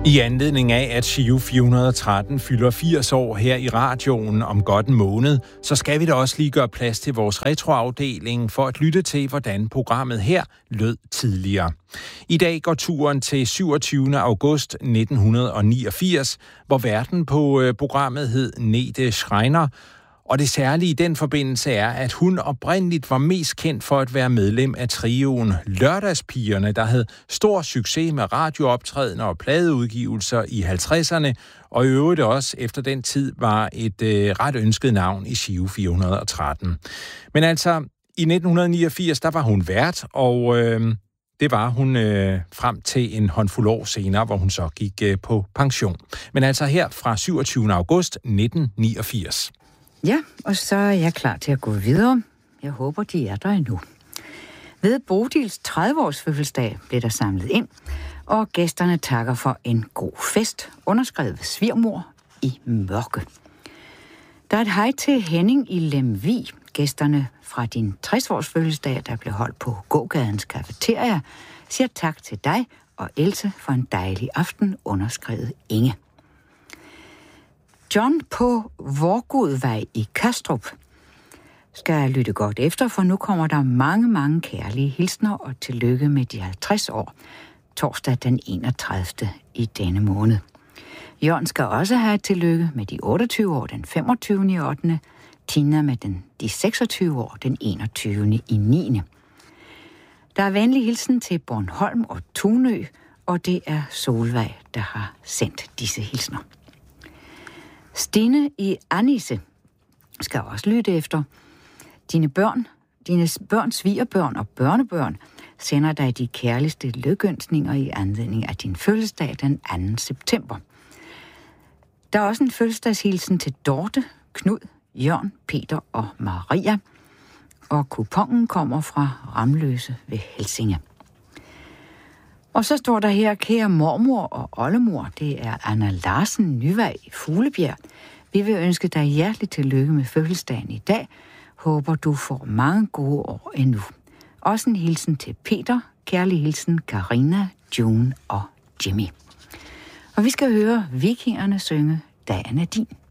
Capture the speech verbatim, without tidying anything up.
I anledning af, at Giro fire hundrede og tretten fylder firs år her i radioen om godt en måned, så skal vi da også lige gøre plads til vores retroafdeling for at lytte til, hvordan programmet her lød tidligere. I dag går turen til syvogtyvende august nitten niogfirs, hvor værten på programmet hed Nete Schreiner. Og det særlige i den forbindelse er, at hun oprindeligt var mest kendt for at være medlem af trioen Lørdagspigerne, der havde stor succes med radiooptrædener og pladeudgivelser i halvtredserne, og i øvrigt også efter den tid var et øh, ret ønsket navn i Giro fire hundrede og tretten. Men altså, i nitten niogfirs, der var hun vært, og øh, det var hun øh, frem til en håndfuld år senere, hvor hun så gik øh, på pension. Men altså her fra syvogtyvende august nitten niogfirs. Ja, og så er jeg klar til at gå videre. Jeg håber, de er der endnu. Ved Bodils tredive-års fødselsdag blev der samlet ind, og gæsterne takker for en god fest, underskrevet ved svigermor i Mørke. Der er et hej til Henning i Lemvig, gæsterne fra din tres-års fødselsdag, der blev holdt på gågadens cafeteria, siger tak til dig og Else for en dejlig aften, underskrevet Inge. John på Vorgudvej i Kastrup skal lytte godt efter, for nu kommer der mange, mange kærlige hilsner og tillykke med de halvtreds år, torsdag den enogtredivte i denne måned. Jørgen skal også have et tillykke med de otteogtyve år den femogtyvende i ottende, Tina med den, de seksogtyve år den enogtyvende i niende. Der er venlig hilsen til Bornholm og Tunø, og det er Solvej, der har sendt disse hilsner. Stine i Annisse skal også lytte efter. Dine børn, dine børns svigerbørn og børnebørn sender dig de kærligste lykønskninger i anledning af din fødselsdag den anden september. Der er også en fødselsdagshilsen til Dorte, Knud, Jørgen, Peter og Maria. Og kupongen kommer fra Ramløse ved Helsinge. Og så står der her, kære mormor og oldemor, det er Anna Larsen Nyvej i Fuglebjerg. Vi vil ønske dig hjertelig tillykke med fødselsdagen i dag. Håber du får mange gode år endnu. Også en hilsen til Peter, kærlig hilsen Karina, June og Jimmy. Og vi skal høre vikingerne synge Dagen er din.